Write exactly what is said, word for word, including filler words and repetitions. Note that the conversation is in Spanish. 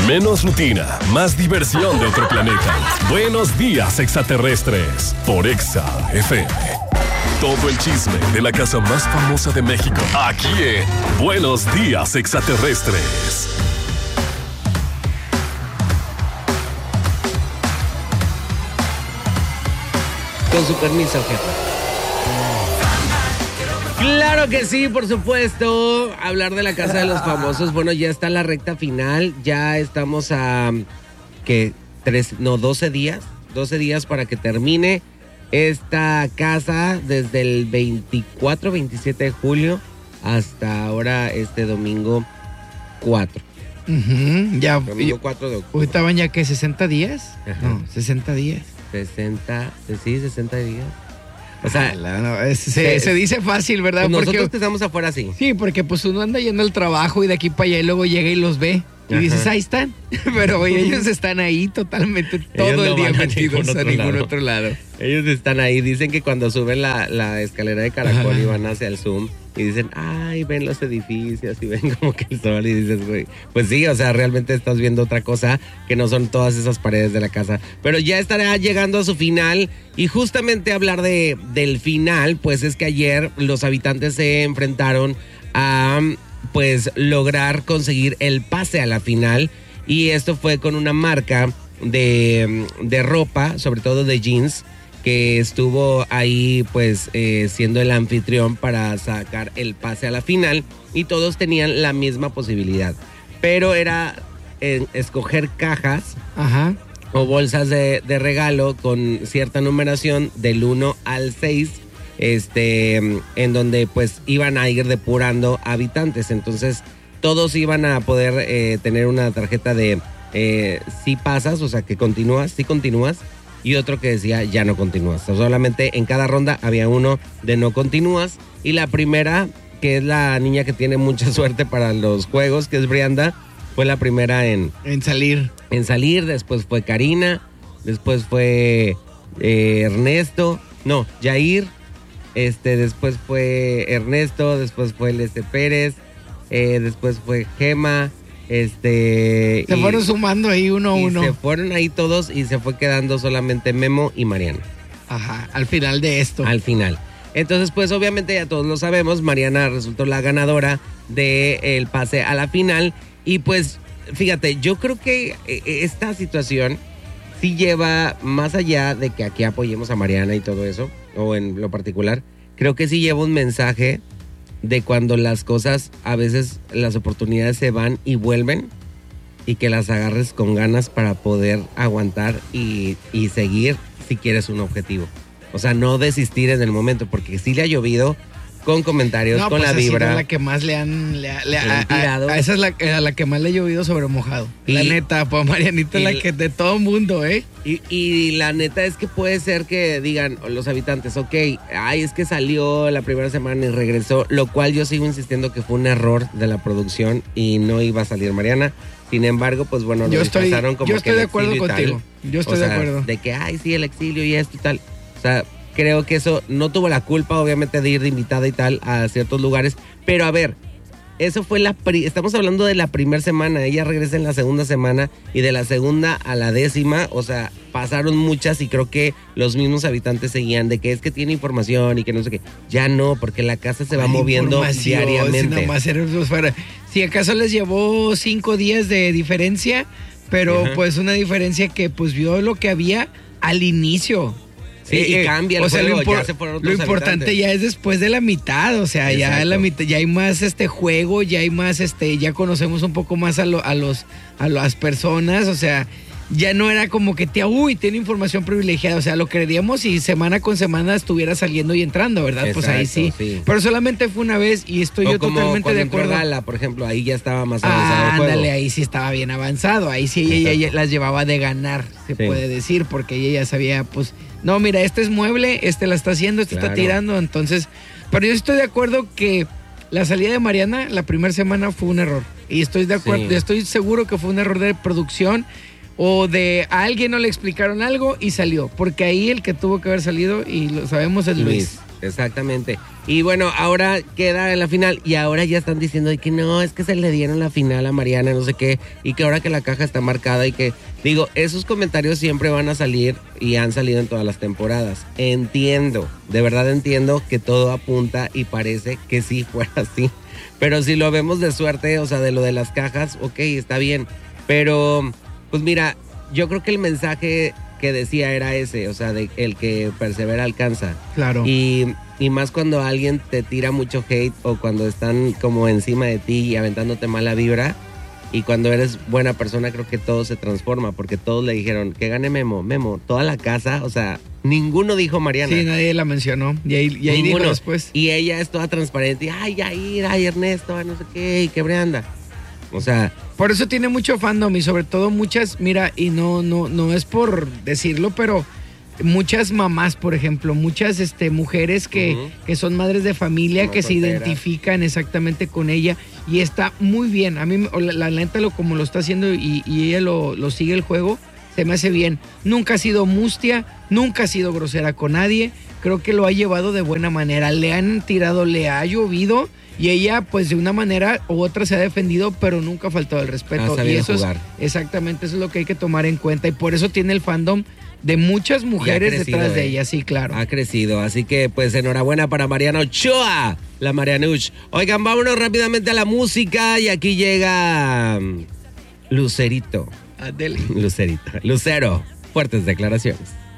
Menos rutina, más diversión de otro planeta. Buenos días, extraterrestres. Por Exa F M. Todo el chisme de la casa más famosa de México. Aquí en Buenos días, extraterrestres. Con su permiso, jefe. Claro que sí, por supuesto. Hablar de la casa de los famosos. Bueno, ya está la recta final. Ya estamos a, ¿qué? Tres, no, doce días. doce días para que termine esta casa desde el veinticuatro, veintisiete de julio hasta ahora este domingo cuatro. Uh-huh, ya. Domingo cuatro de octubre. ¿Hoy estaban ya que sesenta días? Ajá. No, sesenta días. sesenta, sí, sesenta días. O sea, la, no, es, se, es, se dice fácil, ¿verdad? Pues nosotros porque que estamos afuera, sí. Sí, porque pues uno anda yendo al trabajo y de aquí para allá y luego llega y los ve. Y Ajá. dices, ahí están. Pero oye, ellos están ahí totalmente todo ellos el no día metidos a ningún, ningún otro lado. Ellos están ahí. Dicen que cuando suben la, la escalera de caracol Ajá. y van hacia el Zoom y dicen, ay, ven los edificios y ven como que el sol y dices, güey, pues sí, o sea, realmente estás viendo otra cosa que no son todas esas paredes de la casa. Pero ya estará llegando a su final y justamente hablar de, del final, pues es que ayer los habitantes se enfrentaron a pues lograr conseguir el pase a la final y esto fue con una marca de, de ropa, sobre todo de jeans, que estuvo ahí pues eh, siendo el anfitrión para sacar el pase a la final y todos tenían la misma posibilidad, pero era eh, escoger cajas Ajá. o bolsas de, de regalo con cierta numeración del uno al seis, este, en donde pues iban a ir depurando habitantes, entonces todos iban a poder eh, tener una tarjeta de eh, si pasas, o sea que continúas, si continúas, y otro que decía ya no continúas. O sea, solamente en cada ronda había uno de no continúas. Y la primera, que es la niña que tiene mucha suerte para los juegos, que es Brianda, fue la primera en... En salir. En salir, después fue Karina, después fue eh, Ernesto, no, Jair, este, después fue Ernesto, después fue Leste Pérez, eh, después fue Gema. Este, se y, fueron sumando ahí uno a uno. Se fueron ahí todos y se fue quedando solamente Memo y Mariana. Ajá, al final de esto. Al final. Entonces, pues obviamente ya todos lo sabemos, Mariana resultó la ganadora del pase a la final. Y pues, fíjate, yo creo que esta situación sí lleva más allá de que aquí apoyemos a Mariana y todo eso, o en lo particular, creo que sí lleva un mensaje de cuando las cosas, a veces las oportunidades se van y vuelven y que las agarres con ganas para poder aguantar y, y seguir si quieres un objetivo. O sea, no desistir en el momento, porque sí le ha llovido con comentarios, no, con pues la vibra. Es la que más le han... Le, le, a, a, a esa es la, a la que más le ha llovido sobre mojado. Y, la neta, pues Marianita es la que de todo mundo, ¿eh? Y, y la neta es que puede ser que digan los habitantes, ok, ay, es que salió la primera semana y regresó, lo cual yo sigo insistiendo que fue un error de la producción y no iba a salir Mariana. Sin embargo, pues bueno, lo disfrazaron como yo estoy que de acuerdo contigo. Yo estoy o sea, de acuerdo. De que, ay, sí, el exilio y esto y tal. O sea, creo que eso no tuvo la culpa, obviamente, de ir de invitada y tal a ciertos lugares. Pero a ver, eso fue la... Pri- estamos hablando de la primera semana. Ella regresa en la segunda semana y de la segunda a la décima, o sea, pasaron muchas y creo que los mismos habitantes seguían de que es que tiene información y que no sé qué. Ya no, porque la casa se va Ay, moviendo diariamente. Si, nada más era, si acaso les llevó cinco días de diferencia, pero Ajá. pues una diferencia que pues vio lo que había al inicio. Sí, eh, y cambia el o sea, juego, lo, impor- ya se fueron otros lo importante habitantes. Ya es después de la mitad, o sea, Exacto. ya la mitad, ya hay más este juego, ya hay más este, ya conocemos un poco más a, lo, a los a las personas, o sea, ya no era como que te, uy, tiene información privilegiada, o sea, lo creeríamos si semana con semana estuviera saliendo y entrando, ¿verdad? Exacto, pues ahí sí. sí. Pero solamente fue una vez y estoy o yo como totalmente de acuerdo. Gala, por ejemplo, ahí ya estaba más avanzado ah, el juego. Ándale, ahí sí estaba bien avanzado, ahí sí ella, ella las llevaba de ganar, se sí. puede decir, porque ella ya sabía, pues, no, mira, este es mueble, este la está haciendo, este claro. está tirando, entonces, pero yo estoy de acuerdo que la salida de Mariana la primera semana fue un error, y estoy de acuerdo, sí. estoy seguro que fue un error de producción, o de a alguien no le explicaron algo y salió, porque ahí el que tuvo que haber salido, y lo sabemos, es Luis. Luis. Exactamente. Y bueno, ahora queda en la final y ahora ya están diciendo que no, es que se le dieron la final a Mariana, no sé qué, y que ahora que la caja está marcada y que, digo, esos comentarios siempre van a salir y han salido en todas las temporadas. Entiendo, de verdad entiendo que todo apunta y parece que sí fuera así. Pero si lo vemos de suerte, o sea, de lo de las cajas, ok, está bien. Pero, pues mira, yo creo que el mensaje que decía era ese, o sea, de el que persevera alcanza. Claro. Y, y más cuando alguien te tira mucho hate o cuando están como encima de ti y aventándote mala vibra. Y cuando eres buena persona, creo que todo se transforma, porque todos le dijeron que gane Memo, Memo, toda la casa, o sea, ninguno dijo Mariana. Sí, nadie la mencionó. Y ahí, y ahí dijo después. Y ella es toda transparente, y ay, Yair, ay, Ernesto, ay, no sé qué, y qué anda. O sea, por eso tiene mucho fandom y sobre todo muchas, mira, y no, no, no es por decirlo, pero muchas mamás, por ejemplo, muchas este, mujeres que, uh-huh. que son madres de familia, como que soltera. Se identifican exactamente con ella y está muy bien. A mí, la, la neta, lo, como lo está haciendo y, y ella lo, lo sigue el juego, se me hace bien. Nunca ha sido mustia, nunca ha sido grosera con nadie. Creo que lo ha llevado de buena manera. Le han tirado, le ha llovido. Y ella, pues de una manera u otra se ha defendido, pero nunca ha faltado el respeto. Ah, y eso jugar. es exactamente, eso es lo que hay que tomar en cuenta. Y por eso tiene el fandom de muchas mujeres crecido, detrás de eh. ella, sí, claro. Ha crecido, así que pues enhorabuena para Mariana Ochoa, la Marianuch. Oigan, vámonos rápidamente a la música y aquí llega Lucerito. Adele. Lucerito. Lucero. Fuertes declaraciones.